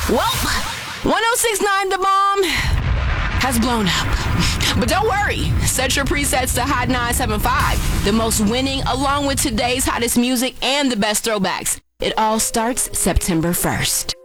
Well, 1069 The Bomb has blown up. But don't worry, set your presets to Hot 975, the most winning, along with today's hottest music and the best throwbacks. It all starts September 1st.